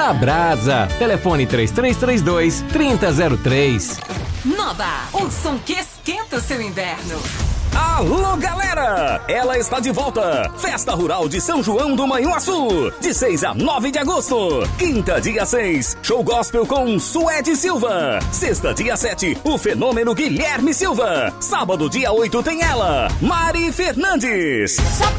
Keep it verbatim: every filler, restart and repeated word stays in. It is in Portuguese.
na Brasa. Telefone três três três dois, três zero zero três. Nova, um som que esquenta o seu inverno. Alô, galera! Ela está de volta. Festa Rural de São João do Manhuaçu, de seis a nove de agosto. Quinta, dia seis, show gospel com Suede Silva. Sexta, dia sete, o fenômeno Guilherme Silva. Sábado, dia oito, tem ela, Mari Fernandes.